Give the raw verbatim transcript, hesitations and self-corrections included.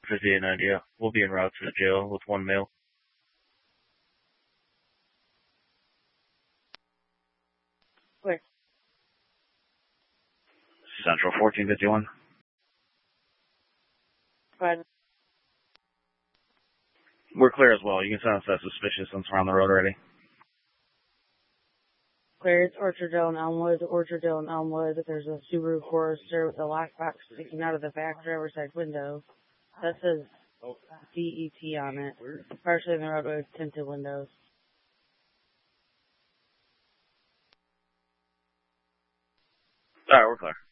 fifty-eight ninety, yeah. We'll be en route to the jail with one male. Clear. Central fourteen fifty-one. Go ahead. We're clear as well. You can send us that suspicious since we're on the road already. Clear. It's Orchardale and Elmwood. Orchardale and Elmwood. There's a Subaru Forester with a lockbox sticking out of the back driver's side window. That says D E T on it. Partially in the roadway with tinted windows. Alright, we're clear.